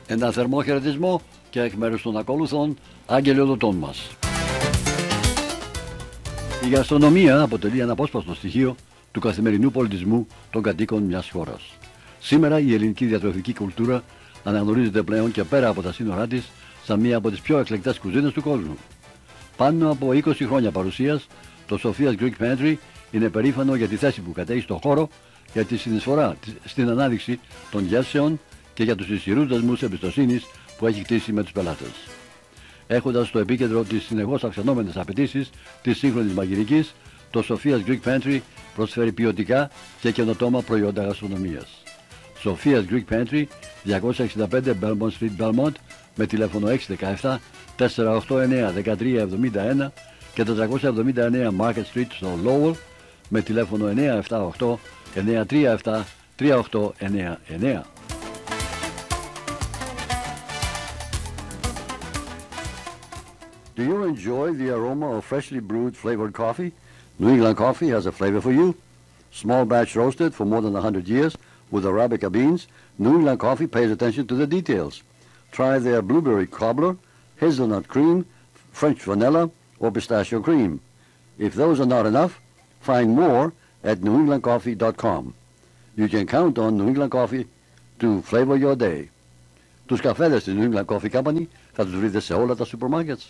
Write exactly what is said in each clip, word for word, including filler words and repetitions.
Ένα θερμό χαιρετισμό και εκ μέρους των ακολουθών αγγελιοδοτών μας. Η γαστρονομία αποτελεί ένα απόσπαστο στοιχείο του καθημερινού πολιτισμού των κατοίκων μιας χώρας. Σήμερα η ελληνική διατροφική κουλτούρα αναγνωρίζεται πλέον και πέρα από τα σύνορά της σαν μία από τις πιο εκλεκτές κουζίνες του κόσμου. Πάνω από είκοσι χρόνια παρουσίας, το Sophia's Greek Pantry είναι περήφανο για τη θέση που κατέχει στον χώρο, για τη συνεισφορά στην ανάδειξη των γεύσεων και για τους ισχυρούς δεσμούς εμπιστοσύνης που έχει χτίσει με τους πελάτες. Έχοντας στο επίκεντρο τις συνεχώς αυξανόμενες απαιτήσεις της σύγχρονης μαγειρικής, το Sophia's Greek Pantry προσφέρει ποιοτικά και καινοτόμα προϊόντα γαστρονομίας. Sophia's Greek Pantry, διακόσια εξήντα πέντε Belmont Street, Belmont, με τηλέφωνο έξι ένα επτά τέσσερα οκτώ εννέα ένα τρία εβδομήντα ένα και τετρακόσια εβδομήντα εννέα Market Street στο Lowell, με τηλέφωνο εννέα επτά οκτώ εννέα τρία επτά τρία οκτώ εννέα εννέα. Do you enjoy the aroma of freshly brewed flavored coffee? New England Coffee has a flavor for you. Small batch roasted for more than one hundred years with Arabica beans, New England Coffee pays attention to the details. Try their blueberry cobbler, hazelnut cream, French vanilla, or pistachio cream. If those are not enough, find more at new england coffee dot com. You can count on New England Coffee to flavor your day. Τους καφέδες της New England Coffee Company θα τους βρείτε σε όλα τα σούπερ μάρκετς.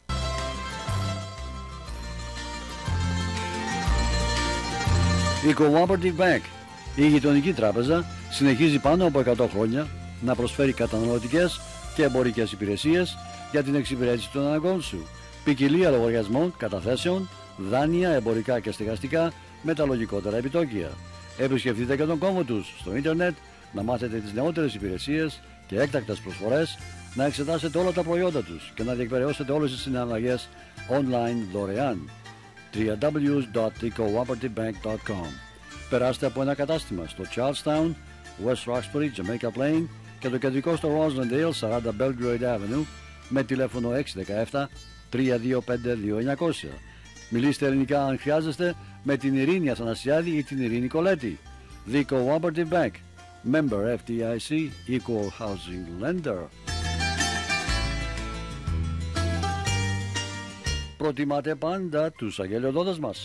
Η Cooperative Bank, η γειτονική τράπεζα, συνεχίζει πάνω από εκατό χρόνια να προσφέρει καταναλωτικές και εμπορικές υπηρεσίες για την εξυπηρέτηση των αναγκών σου. Ποικιλία λογαριασμών, καταθέσεων, δάνεια, εμπορικά και στεγαστικά με τα λογικότερα επιτόκια. Επισκεφτείτε και τον κόμβο τους στο ίντερνετ να μάθετε τις νεότερες υπηρεσίες και έκτακτες προσφορές, να εξετάσετε όλα τα προϊόντα τους και να διεκπεραιώσετε όλες τις συναλλαγές online δωρεάν. double-u double-u double-u dot the cooperative bank dot com. Περάστε από ένα κατάστημα στο Charlestown, West Roxbury, Jamaica Plain και το κεντρικό στο Roslindale, σαράντα Belgrade Avenue, με τηλέφωνο έξι ένα επτά τρία δύο πέντε δύο εννιά μηδέν μηδέν. Μιλήστε ελληνικά αν χρειάζεστε με την Ειρήνη Αθανασιάδη ή την Ειρήνη Κολέτη. The Cooperative Bank, member εφ ντι άι σι, equal housing lender. Προτιμάτε πάντα τους αγγελιοδότες μας.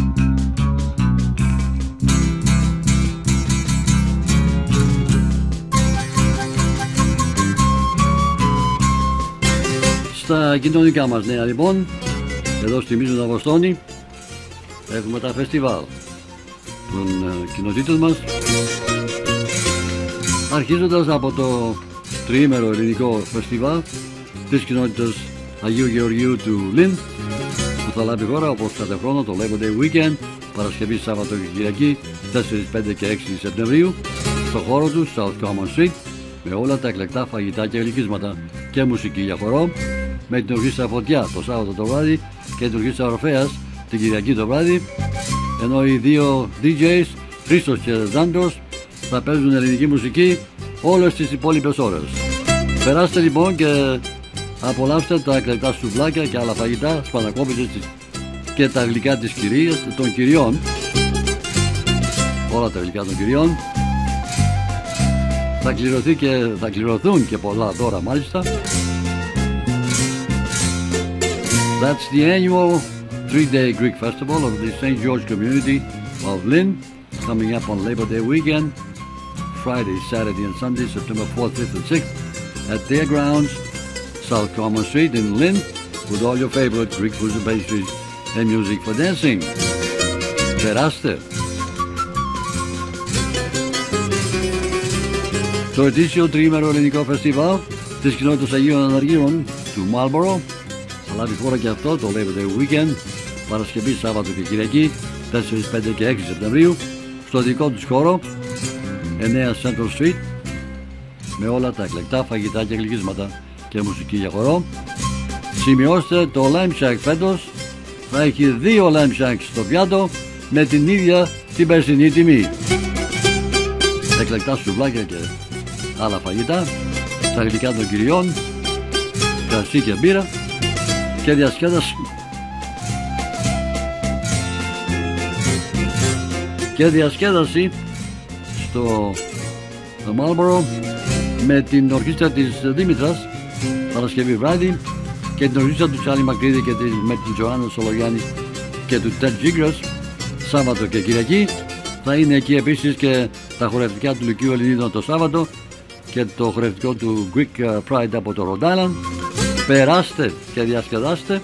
Στα κοινωνικά μας νέα λοιπόν, εδώ στη Μίζωνα Βοστόνη, έχουμε τα φεστιβάλ των uh, κοινοτήτων μας, αρχίζοντας από το τριήμερο ελληνικό φεστιβάλ της κοινότητας Αγίου Γεωργίου του Λιν, που θα λάβει χώρα όπως κάθε χρόνο το Labor Day Weekend, Παρασκευή, Σάββατο και Κυριακή, τέσσερα, πέντε και έξι Σεπτεμβρίου, στο χώρο του South Common Street, με όλα τα εκλεκτά φαγητά και γλυκίσματα και μουσική για χορό, με την Ορχήστρα Φωτιά το Σάββατο το βράδυ και την Ορχήστρα Ορφέας την Κυριακή το βράδυ, ενώ οι δύο ντι τζέις, Χρήστος και Δάντος, θα παίζουν ελληνική μουσική όλες τις υπόλοιπες ώρες. Περάστε λοιπόν και απολαύστε τα εκλεκτά σουβλάκια και άλλα φαγητά, σπανακόπιτες και τα γλυκά της κυρίας, των κυριών, όλα τα γλυκά των κυριών. Θα, κληρωθεί και, θα κληρωθούν και πολλά δώρα μάλιστα. That's the annual three-day Greek festival of the Saint George community of Lynn, coming up on Labor Day weekend, Friday, Saturday and Sunday, September fourth, fifth and sixth, at their grounds, South Common Street in Lynn, with all your favorite Greek foods and pastries and music for dancing. Περάστε! Το ετήσιο τριήμερο ελληνικό φεστιβάλ της κοινότητας Αγίων Αναργύρων του Marlborough θα λάβει χώρα και αυτό το Labor Day Weekend, Παρασκευή, Σάββατο και Κυριακή, τέσσερα, πέντε και έξι Σεπτεμβρίου, στο δικό τους χώρο, εννέα Central Street, με όλα τα εκλεκτά φαγητά και γλυκίσματα και μουσική για χορό. Σημειώστε, το Lamb Shack φέτος θα έχει δύο Lamb Shacks στο πιάτο με την ίδια την περσινή τιμή. Εκλεκτά σουβλάκια και άλλα φαγητά, τα γλυκά των κυριών, κρασί και μπύρα και διασκέδαση και διασκέδαση στο Marlborough με την ορχήστρα της Δήμητρας Παρασκευή βράδυ και την ορχήστρα του Τσάλι Μακρύδη και της, με την Τζοάννα Σολογιάννη και του Ted Jiggers Σάββατο και Κυριακή. Θα είναι εκεί επίσης και τα χορευτικά του Λυκείου Ελληνίδων το Σάββατο και το χορευτικό του Greek Pride από το Rhode Island. Περάστε και διασκεδάστε.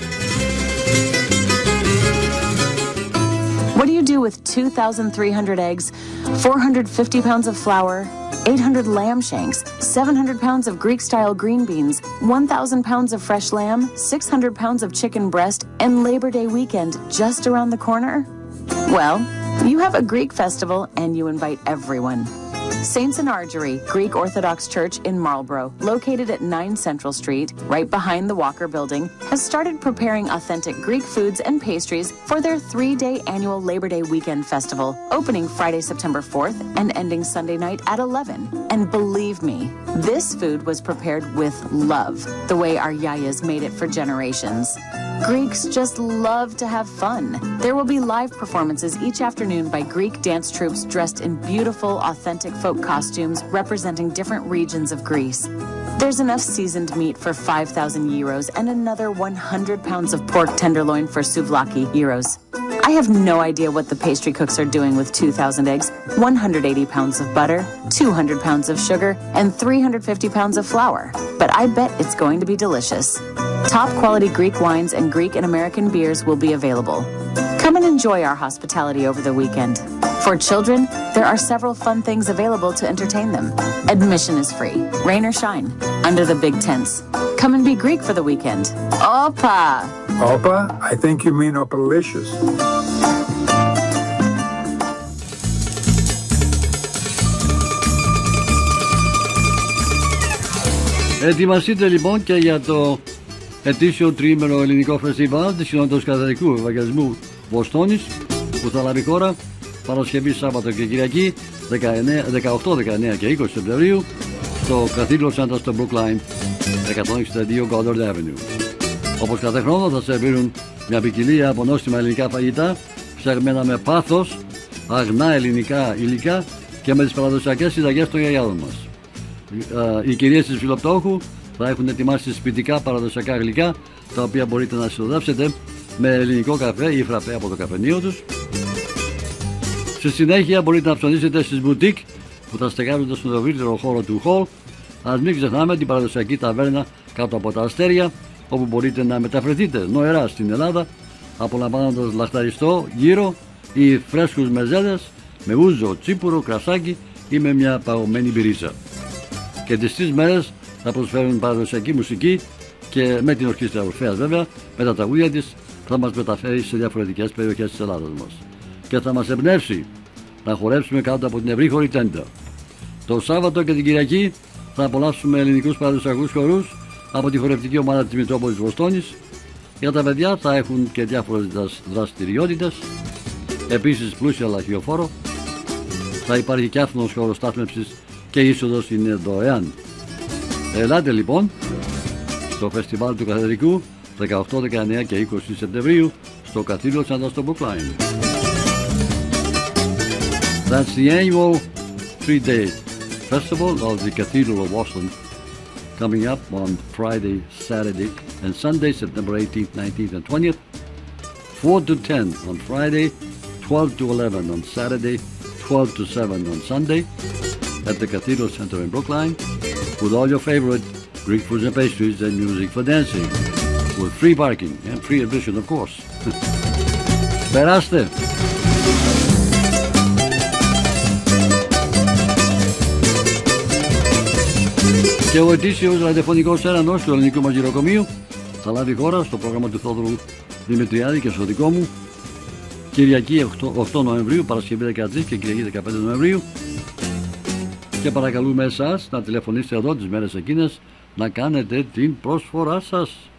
What do you do with two thousand three hundred eggs, four hundred fifty pounds of flour, eight hundred lamb shanks, seven hundred pounds of Greek-style green beans, one thousand pounds of fresh lamb, six hundred pounds of chicken breast, and Labor Day weekend just around the corner? Well, you have a Greek festival and you invite everyone. Saints and Argery Greek Orthodox Church in Marlborough, located at nine Central Street, right behind the Walker Building, has started preparing authentic Greek foods and pastries for their three-day annual Labor Day weekend festival, opening Friday, September fourth and ending Sunday night at eleven. And believe me, this food was prepared with love, the way our yayas made it for generations. Greeks just love to have fun. There will be live performances each afternoon by Greek dance troupes dressed in beautiful, authentic folk costumes representing different regions of Greece. There's enough seasoned meat for five thousand euros and another one hundred pounds of pork tenderloin for souvlaki euros. I have no idea what the pastry cooks are doing with two thousand eggs, one hundred eighty pounds of butter, two hundred pounds of sugar, and three hundred fifty pounds of flour. But I bet it's going to be delicious. Top quality Greek wines and Greek and American beers will be available. Come and enjoy our hospitality over the weekend. For children, there are several fun things available to entertain them. Admission is free, rain or shine, under the big tents. Come and be Greek for the weekend. Opa! Opa? I think you mean opalicious. Ετοιμαστείτε λοιπόν και για το ετήσιο τριήμερο ελληνικό φεστιβάλ της Συνόδου Καθολικού Ευαγγελισμού Βοστόνης που θα λάβει χώρα Παρασκευή, Σάββατο και Κυριακή δεκαοκτώ, δεκαεννέα και είκοσι Σεπτεμβρίου στο Cathedral Center στο Brookline εκατόν εξήντα δύο Goddard Avenue. Όπως κάθε χρόνο θα σερβίρουν μια ποικιλία από νόστιμα ελληνικά φαγητά ψαγμένα με πάθος, αγνά ελληνικά υλικά και με τις παραδοσιακές συνταγές των γιαγιάδων μας. Οι κυρίες της Φιλοπτώχου θα έχουν ετοιμάσει σπιτικά παραδοσιακά γλυκά τα οποία μπορείτε να συνοδεύσετε με ελληνικό καφέ ή φραπέ από το καφενείο τους. Στη συνέχεια μπορείτε να ψωνίσετε στις μπουτίκ που θα στεγάζονται στον ευρύτερο χώρο του hall. Ας μην ξεχνάμε την παραδοσιακή ταβέρνα κάτω από τα αστέρια όπου μπορείτε να μεταφερθείτε νοερά στην Ελλάδα απολαμβάνοντας λαχταριστό γύρο ή φρέσκους μεζέδες με ούζο, τσίπουρο, κρασάκι ή με μια παγωμένη μπυρίτσα. Και τις τρεις μέρες θα προσφέρουν παραδοσιακή μουσική και με την ορχήστρα Ορφέας βέβαια με τα τραγούδια της θα μας μεταφέρει σε διαφορετικές περιοχές της Ελλάδας μας και θα μας εμπνεύσει να χορέψουμε κάτω από την ευρύχωρη τέντα. Το Σάββατο και την Κυριακή θα απολαύσουμε ελληνικούς παραδοσιακούς χορούς από τη χορευτική ομάδα της Μητρόπολης Βοστόνης. Για τα παιδιά θα έχουν και διάφορες δραστηριότητες, επίσης πλούσια λαχιοφόρο. Θα υπάρχει και άφθονος χώρος στάθμευσης και είσοδος στην δωρεάν. Ελάτε λοιπόν στο φεστιβάλ του Καθεδρικού δεκαοκτώ, δεκαεννέα και είκοσι Σεπτεμβρίου στο Cathedral Center στο Brookline. That's the annual three-day festival of the Cathedral of Boston coming up on Friday, Saturday and Sunday, September eighteenth, nineteenth and twentieth. four to ten on Friday, twelve to eleven on Saturday, twelve to seven on Sunday at the Cathedral Center in Brookline with all your favorite Greek foods and pastries and music for dancing with free parking and free admission of course. Περάστε! Και ο ετήσιος ραδιοφωνικός έρανος του Ελληνικού Μαγειροκομείου θα λάβει χώρα στο πρόγραμμα του Θόδωρου Δημητριάδη και στο δικό μου Κυριακή οκτώ Νοεμβρίου, Παρασκευή δεκατρείς και Κυριακή δεκαπέντε Νοεμβρίου. Και παρακαλούμε εσάς να τηλεφωνήσετε εδώ τις μέρες εκείνες να κάνετε την προσφορά σας.